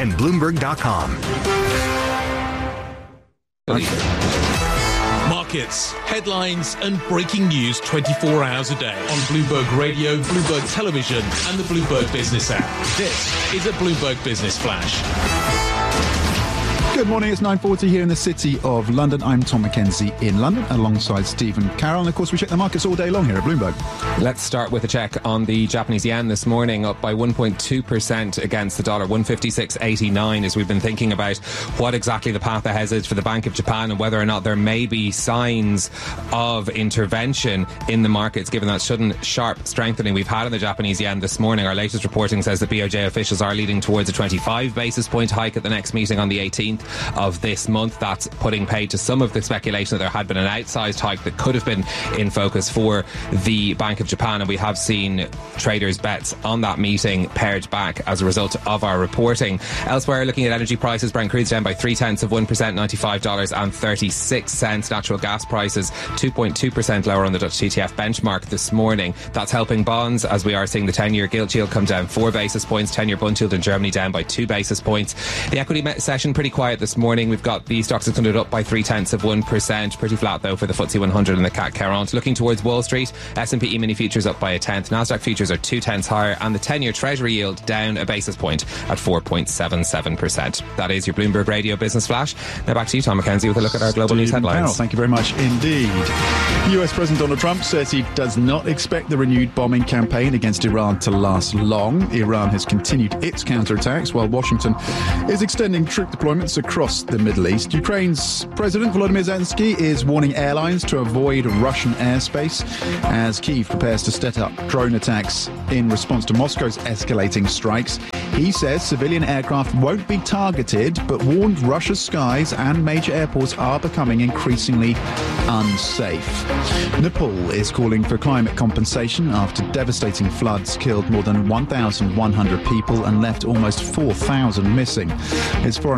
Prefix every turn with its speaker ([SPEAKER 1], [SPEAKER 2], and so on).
[SPEAKER 1] and Bloomberg.com.
[SPEAKER 2] Markets, headlines and breaking news 24 hours a day on Bloomberg Radio, Bloomberg Television and the Bloomberg Business app. This is a Bloomberg Business Flash.
[SPEAKER 3] Good morning, it's 9:40 here in the City of London. I'm Tom Mackenzie in London alongside Stephen Carroll. And of course we check the markets all day long here at Bloomberg.
[SPEAKER 4] Let's start with a check on the Japanese yen this morning, up by 1.2% against the dollar, 156.89, as we've been thinking about what exactly the path ahead is for the Bank of Japan and whether or not there may be signs of intervention in the markets given that sudden sharp strengthening we've had in the Japanese yen this morning. Our latest reporting says that BOJ officials are leading towards a 25 basis point hike at the next meeting on the 18th of this month. That's putting paid to some of the speculation that there had been an outsized hike that could have been in focus for the Bank of Japan, and we have seen traders' bets on that meeting pared back as a result of our reporting. Elsewhere, looking at energy prices, Brent crude's down by 0.3%, $95.36. Natural gas prices 2.2% lower on the Dutch TTF benchmark this morning. That's helping bonds, as we are seeing the 10-year gilt yield come down 4 basis points, 10-year bund yield in Germany down by 2 basis points. The equity session pretty quiet this morning. We've got the Stoxx 600 up by 0.3%, pretty flat though for the FTSE 100 and the CAC 40. Looking towards Wall Street, S&P E-mini futures up by 0.1%, Nasdaq futures are 0.2 higher, and the 10-year Treasury yield down a basis point at 4.77%. That is your Bloomberg Radio Business Flash. Now back to you, Tom Mackenzie, with a look at our global news headlines.
[SPEAKER 3] Carroll, thank you very much indeed. US President Donald Trump says he does not expect the renewed bombing campaign against Iran to last long. Iran has continued its counterattacks while Washington is extending troop deployments across the Middle East. Ukraine's President Volodymyr Zelensky is warning airlines to avoid Russian airspace as Kyiv prepares to step up drone attacks in response to Moscow's escalating strikes. He says civilian aircraft won't be targeted, but warned Russia's skies and major airports are becoming increasingly unsafe. Nepal is calling for climate compensation after devastating floods killed more than 1,100 people and left almost 4,000 missing. Its foreign